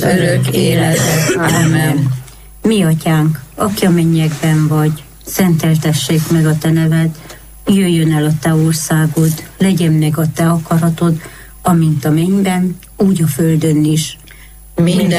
örök életet. Amen. Mi atyánk, aki a mennyekben vagy, szenteltessék meg a te neved, jöjjön el a te országod, legyen meg a te akaratod, amint a mennyben, úgy a földön is. Minden